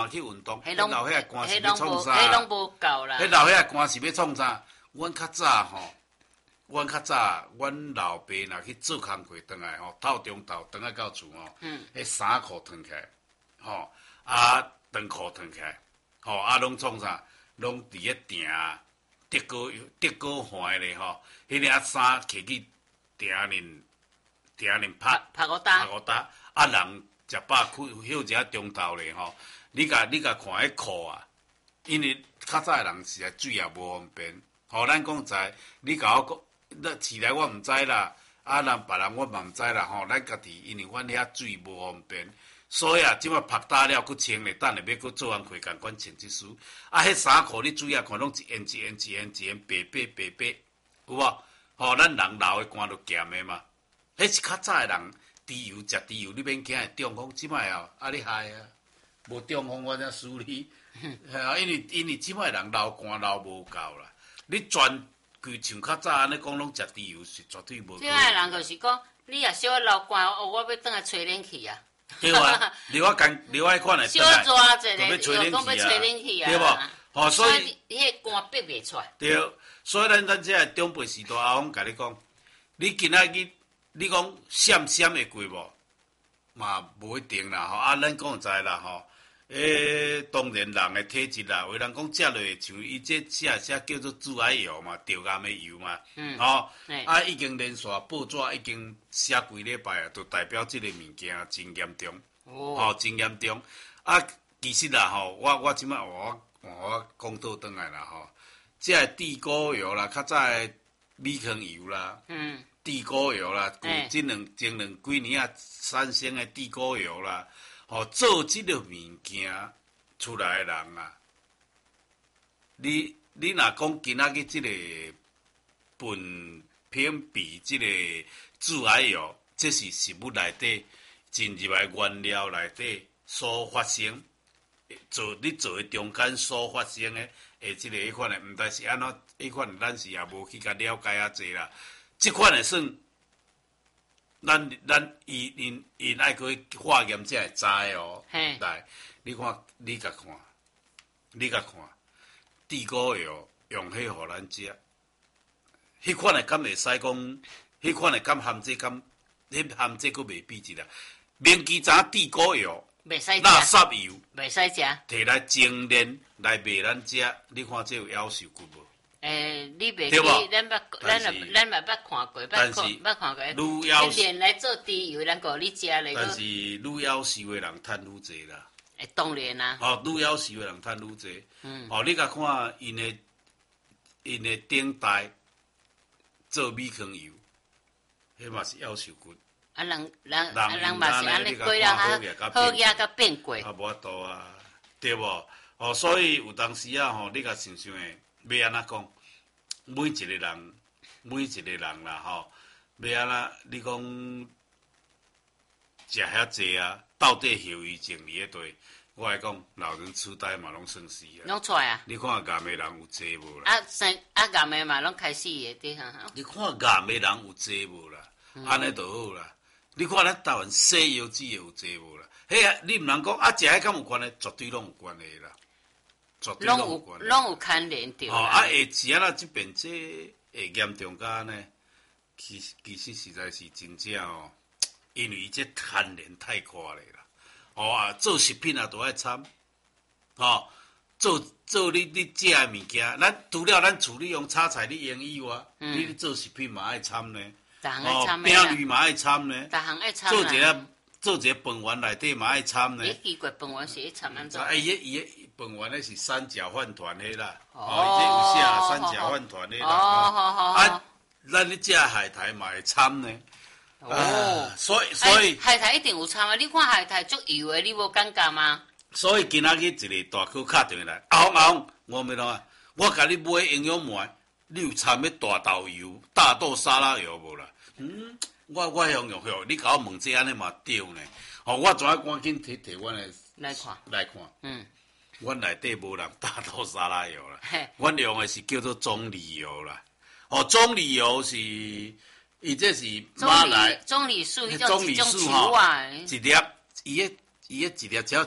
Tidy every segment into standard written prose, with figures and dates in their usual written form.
去运动， 迄老岁仔汗是要创啥？ 迄拢无够啦。 迄老岁仔汗是要创啥？阮较早吼，阮老爸若去做工课转来吼，透中昼转来到厝吼，迄衫裤脱起来，吼长裤脱起来，吼拢创啥？拢伫咧定德高环咧吼，迄领衫摕去定恁拍乌搭，人食饱休一下中昼咧吼，你甲看迄裤啊，因为较早的人实在水也无方便，吼咱讲知，你甲我讲，饲来我毋知啦，人别人我嘛毋知啦吼，咱家己因为阮遐水无方便。所以即摆拍打了，佫穿咧，等下要佫做完课，共款穿即书。迄衫裤你注意看，拢一烟白，有无？吼，咱人老的汗就咸的嘛。迄是较早的人，猪油食猪油，你免惊会中风。即摆你害啊，无中风我才输你。因为即摆人流汗流无够啦。你全规像较早安尼讲，拢食猪油是绝对无。 即摆人就是讲，你若小流汗，我要转来吹冷气啊。 对啊，另外迄款的， 小热者咧， 要吹冷气啊， 对无？吼，所以迄个汗逼袂出来。 对，所以咱这长辈时代阿翁甲你讲，你今仔日你讲闪会过无？嘛无一定啦吼。咱讲知啦吼。当然人的体质啦，有人讲食落像伊这写叫做致癌油嘛，掉癌的油嘛，已经连续报纸已经写几礼拜啊，就代表这个物件真严重，真严重。其实啦吼，我即摆我讲倒转来啦吼，这地沟油啦，较早的米糠油啦，地沟油啦，前两几年啊，三星的地沟油啦。做即个物件出来的人啊，你若讲今仔日即个苯偏比即个致癌药，这是食物内底进入来原料内底所发生，你做的中间所发生的即个迄款的，毋知是安怎，迄款的咱是也无去甲了解济啦。即款的算。咱因爱去化验才会知哦。来，你甲看，地沟油用迄互咱食，迄款的敢会使讲，迄款的敢含这敢，迄含这佫袂比一啦。明记早地沟油， 袂使食， 垃圾油， 袂使食， 摕来精炼来卖咱食，你看这有夭寿骨无？ 你袂记，咱嘛捌看过，捌看过。你连来做猪油，咱互你食咧。 但是愈夭寿的人趁愈济啦。 当然啊。 愈夭寿的人趁愈济。你甲看因的顶代做米糠油，迄嘛是夭寿骨。 人嘛是安尼过人好嘢甲变过。 无法度啊，对无？所以有当时啊，你甲想想诶。要安怎讲？每一个人啦吼，要安怎？你讲食遐济啊，到底后遗症伫迄块？我来讲，老人痴呆嘛，拢算是啊。 拢出来啊！ 你看癌的人有济无啦？ 癌的嘛，拢开始诶，对哈。 你看癌的人有济无啦？安尼就好啦。你看咱台湾西药子有济无啦？迄你毋通讲食迄敢有关系？绝对拢有关系啦。 拢有牵连着。 下次啊，即边这会严重甲安尼，其实实在是真正因为伊这牵连太夸咧啦。做食品啊都爱掺，做你食的物件，除了咱处理用炒菜你用以外，你做食品嘛爱掺呢。饼类嘛爱掺呢。 逐项爱掺啦。 做一个饭圆内底嘛爱掺呢。 奇怪，饭圆是掺安怎？ 伊饭圆咧是三角饭团迄啦，这有写三角饭团迄啦。咱咧食海苔嘛会掺呢。所以海苔一定有掺啊！你看海苔足油的，你无感觉吗？ 所以今仔日一个大哥敲电话来，阿红，我咪讲，我甲你买营养膜，你有掺迄大豆油、大豆沙拉油无啦？我用，你甲我问这安尼嘛对呢？我怎赶紧摕阮的来看。阮内底无人大豆沙拉油啦，阮用的是叫做棕榈油啦。棕榈油是，伊这是马来棕榈树， 棕榈树吼，一粒，伊一粒只要一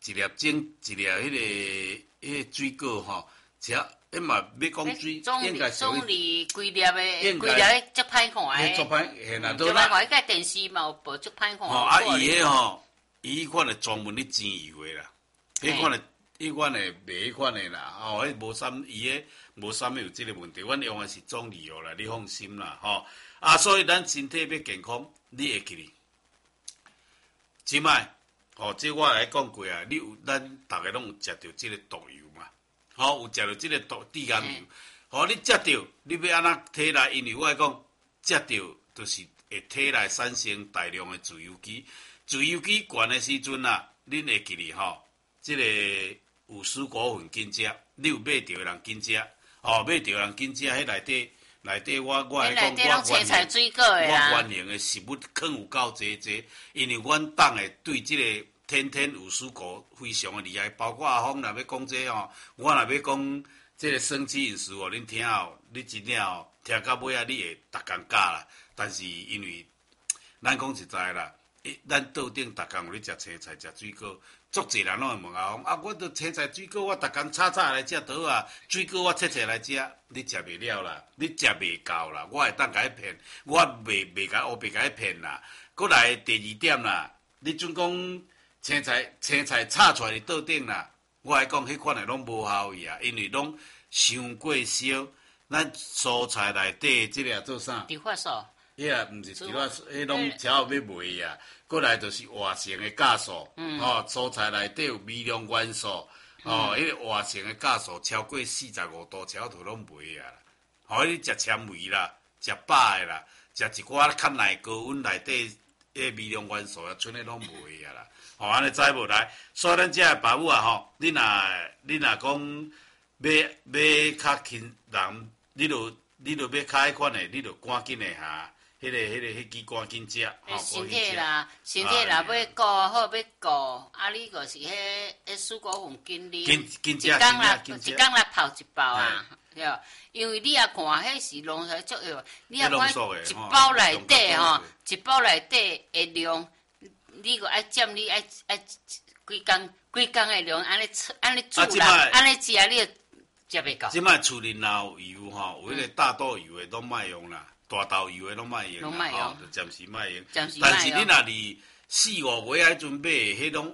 一粒种一粒迄个水果吼，吃，迄嘛要讲水，应该属于规粒的足歹看的。 足歹，嘿啦， 足歹看，迄个电视嘛有播足歹看。 吼，啊，伊迄吼，伊迄款的专门咧煎油的啦，迄款的卖迄款的啦，吼，迄无啥，伊迄无啥物有即个问题，阮用的是种利哦啦，你放心啦，吼。啊，所以咱身体要健康，你会记哩。即摆，吼，即我来讲过啊，咱逐个拢有食着即个毒油嘛，吼，有食着即个致癌油，吼，你食着，你要安怎体内？因为我来讲，食着就是会体内产生大量的自由基，自由基悬的时阵啊，恁会记哩吼，即个有蔬果粉紧食，你有买着的人紧食，吼，买着的人紧食，迄内底我来讲，我原型的食物坑有够济，因为阮党的对即个天有蔬果非常的厉害，包括阿峰若要讲这吼，我若要讲即个生机饮食哦，恁听哦，你真正哦，听到尾啊，你会逐工教啦。但是因为咱讲实在啦，咱桌顶逐工有咧食青菜、食水果。足侪人拢会问阿峰啊，我着青菜水果，我逐工炒来食倒啊，水果我切来食，你食袂了啦，你食袂够啦，我会当甲伊骗，我袂甲伊骗啦。过来第二点啦，你准讲青菜炒出来伫桌顶啦，我来讲迄款诶拢无效伊啊，因为拢伤过烧，咱蔬菜内底即个做啥？ 植化素。 迄啊，毋是植化素，迄拢超要卖啊。过来就是活性的酵素，吼，蔬菜内底有微量元素，吼，迄个活性的酵素超过45度，超头拢卖啊啦。吼，你食纤维啦，食饱的啦，食一寡较耐高温内底迄微量元素啊，剩的拢卖啊啦。吼，安尼知无来？所以咱遮个爸母啊，吼，你若讲要较轻人，你著要较迄款的，你著赶紧的下。迄支赶紧食，吼， 身体啦要顾好要顾，啊，你就是迄蔬果粉紧啉，一工来泡一包啊，对，因为你也看，迄是浓缩足药，你也看一包内底吼，一包内底的量，你个爱占，你爱规工的量，安尼煮啦，安尼食你就食袂够。 即摆厝里若有油吼，有迄个大豆油的拢莫用啦。大豆油的拢莫用啦，吼，就暂时莫用。但是你若伫4、5月迄阵买，迄个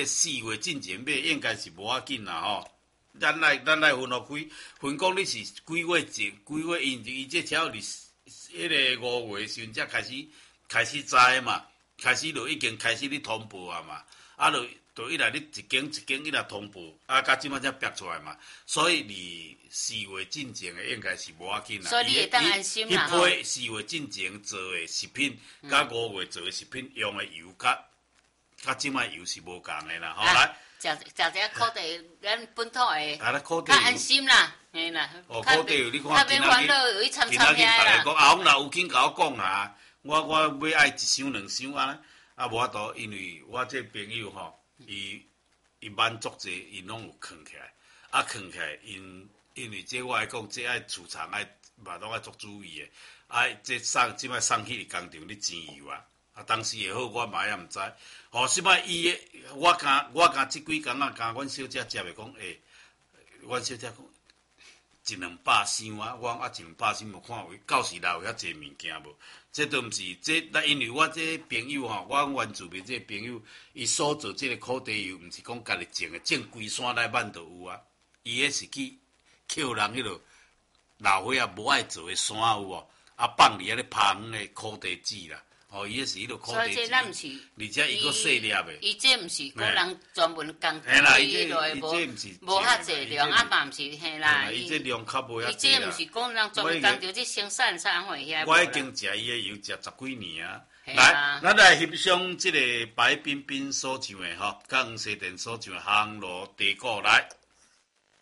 4月进前买，应该是无要紧啦，吼。咱来分落分讲你是几月前，伊这条是迄个5月时阵才开始知嘛，开始就已经开始咧通报啊嘛，啊就伊来你一间伊来通报，啊，到即摆才逼出来嘛，所以你4月进前的应该是无要紧啦。 所以你会当安心啦。 迄批4月进前做的食品，甲5月做的食品用的油，甲即摆油是无共的啦。好来， 食只土地，咱本土的， 较安心啦，嘿啦。 土地油你看， 今仔日大家讲，阿峰若有紧甲我讲啦，我要爱1箱2箱啊，无法度，因为我这朋友吼。伊满足者，伊拢有藏起来，啊藏起来，因为这我来讲，这爱储藏爱嘛拢爱做注意的，这即摆送去工厂咧煎油啊，当时会好，我嘛也毋知。吼，即摆我敢即几工啊，甲阮小姐接来讲，阮小姐讲100-200箱啊，我讲100-200箱无看为，到时来有遐济物件无？这都毋是，因为我这朋友吼，我原住民这朋友，伊所做这个苦地油，毋是讲家己种的，种规山内满都有啊。伊迄是去捡人迄落老伙仔无爱做的山有无？啊放伫遐咧拍远的苦地籽啦。哦，伊迄是迄落苦地籽。所以这咱毋是，而且伊个细粒的。 伊这毋是个人专门工作迄落的，无遐济量，啊嘛毋是嘿啦。 伊这量较无遐济啦。伊这毋是讲人专门工作这生产啥货遐。 我已经食伊的油食10几年啊。来，咱来翕相即个白冰冰所唱的吼，甲黄西店所唱的航路地沟来。